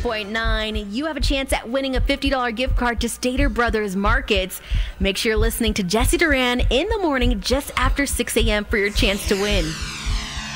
92.9. You have a chance at winning a $50 gift card to Stater Brothers Markets. Make sure you're listening to Jesse Duran in the morning just after 6 a.m. for your chance to win.